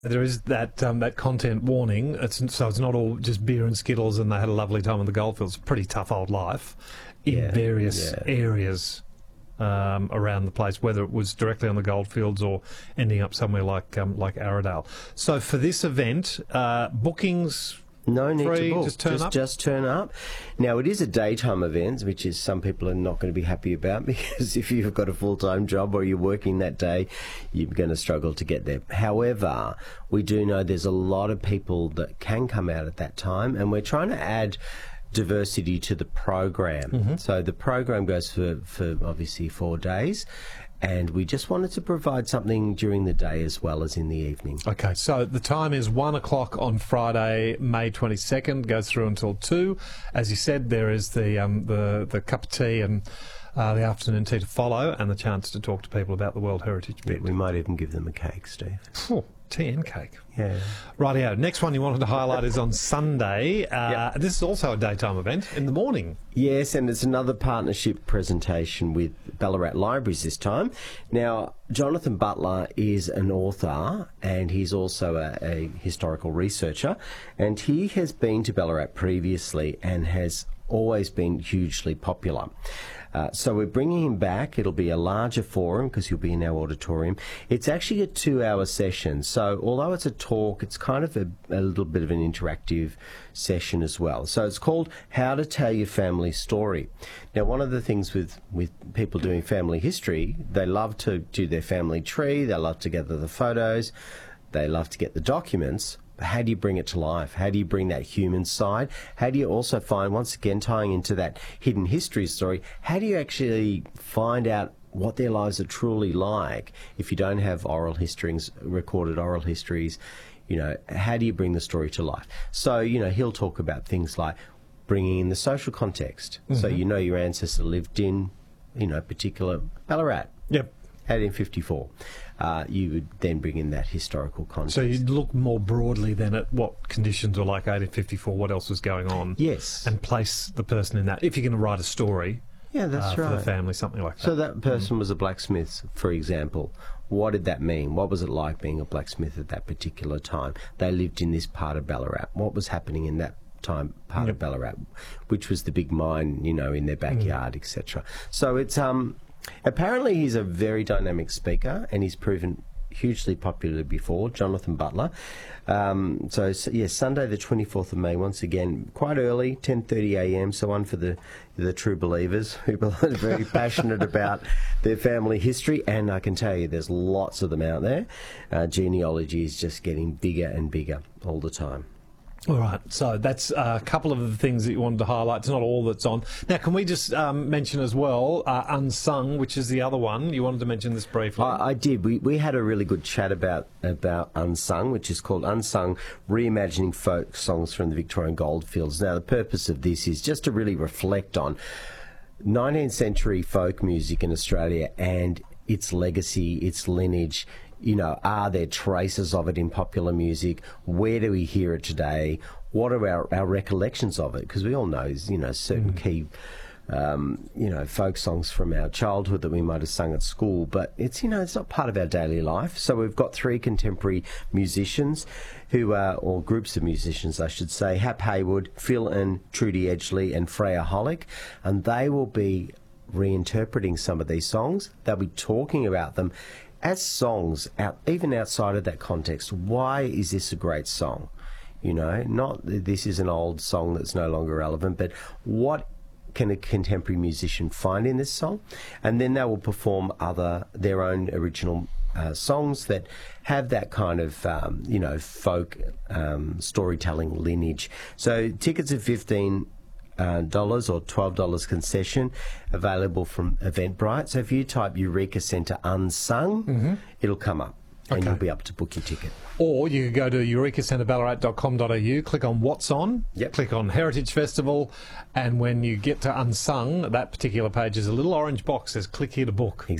There is that that content warning. So it's not all just beer and Skittles and they had a lovely time in the Goldfields. Pretty tough old life in various areas around the place, whether it was directly on the Goldfields or ending up somewhere like Arradale. So for this event, bookings... No need free, to book. just turn up? Now, it is a daytime event, which is some people are not going to be happy about, because if you've got a full-time job or you're working that day, you're going to struggle to get there. However, we do know there's a lot of people that can come out at that time, and we're trying to add diversity to the program. So the program goes for obviously 4 days, and we just wanted to provide something during the day as well as in the evening. Okay, so the time is 1 o'clock on Friday, May 22nd, goes through until 2. As you said, there is the cup of tea and the afternoon tea to follow, and the chance to talk to people about the World Heritage Bit. We might even give them a cake, Steve. Tea and cake. Yeah. Rightio. Next one you wanted to highlight is on Sunday. This is also a daytime event in the morning. Yes, and it's another partnership presentation with Ballarat Libraries this time. Now, Jonathan Butler is an author, and he's also a historical researcher, and he has been to Ballarat previously and has always been hugely popular. So we're bringing him back. It'll be a larger forum because he'll be in our auditorium. It's actually a 2-hour session. So although it's a talk, it's kind of a little bit of an interactive session as well. So it's called How to Tell Your Family Story. Now, one of the things with people doing family history, they love to do their family tree. They love to gather the photos. They love to get the documents. How do you bring it to life? How do you bring that human side? How do you also find, once again, tying into that hidden history story, how do you actually find out what their lives are truly like if you don't have oral histories, recorded oral histories? You know, how do you bring the story to life? So, you know, he'll talk about things like bringing in the social context. So, you know, your ancestor lived in, you know, particular Ballarat. Yep. 1854. You would then bring in that historical context. So you'd look more broadly then at what conditions were like 1854, what else was going on. Yes. And place the person in that. If you're going to write a story right. For the family, something like that. So that person was a blacksmith, for example. What did that mean? What was it like being a blacksmith at that particular time? They lived in this part of Ballarat. What was happening in that time part of Ballarat, which was the big mine, you know, in their backyard, etc. So it's... apparently he's a very dynamic speaker, and he's proven hugely popular before, Jonathan Butler. So Sunday the 24th of May, once again, quite early, 10:30 a.m, so one for the true believers who are very passionate about their family history, and I can tell you there's lots of them out there. Genealogy is just getting bigger and bigger all the time. All right, so that's a couple of the things that you wanted to highlight. It's not all that's on. Now, can we just mention as well Unsung, which is the other one? You wanted to mention this briefly. I did. We had a really good chat about Unsung, which is called Unsung, Reimagining Folk Songs from the Victorian Goldfields. Now, the purpose of this is just to really reflect on 19th century folk music in Australia and its legacy, its lineage. You know, are there traces of it in popular music? Where do we hear it today? What are our recollections of it? Because we all know, you know, certain key, you know, folk songs from our childhood that we might have sung at school, but it's, you know, it's not part of our daily life. So we've got 3 contemporary musicians who are, or groups of musicians, I should say, Hap Haywood, Phil and Trudy Edgley and Freya Hollick, and they will be reinterpreting some of these songs. They'll be talking about them as songs, even outside of that context. Why is this a great song? You know, not this is an old song that's no longer relevant, but what can a contemporary musician find in this song? And then they will perform their own original songs that have that kind of, you know, folk storytelling lineage. So tickets are $15 or $12 concession, available from Eventbrite. So if you type Eureka Centre Unsung, it'll come up, and you'll be able to book your ticket. Or you could go to eurekacenterballarat.com.au, click on What's On, click on Heritage Festival, and when you get to Unsung, that particular page is a little orange box that says click here to book. Exactly.